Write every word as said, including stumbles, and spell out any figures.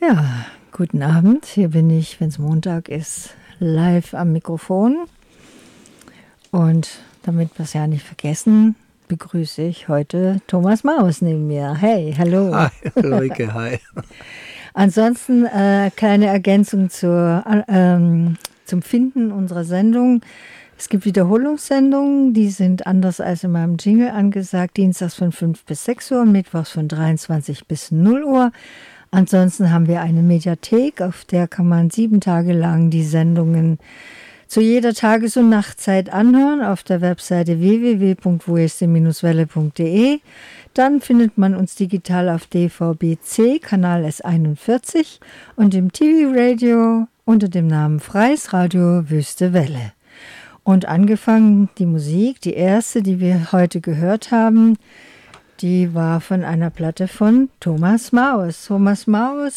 Ja, guten Abend. Hier bin ich, wenn es Montag ist, live am Mikrofon. Und damit wir es ja nicht vergessen, begrüße ich heute Thomas Maus neben mir. Hey, hallo. Hi, Ulrike, hi. Ansonsten äh, kleine Ergänzung zur, äh, ähm, zum Finden unserer Sendung. Es gibt Wiederholungssendungen, die sind anders als in meinem Jingle angesagt. Dienstags von fünf bis sechs Uhr und mittwochs von dreiundzwanzig bis null Uhr. Ansonsten haben wir eine Mediathek, auf der kann man sieben Tage lang die Sendungen zu jeder Tages- und Nachtzeit anhören auf der Webseite w w w punkt w s d Bindestrich welle punkt d e. Dann findet man uns digital auf D V B C, Kanal S einundvierzig und im T V-Radio unter dem Namen Freies Radio Wüste Welle. Und angefangen die Musik, die erste, die wir heute gehört haben, die war von einer Platte von Thomas Maus. Thomas Maus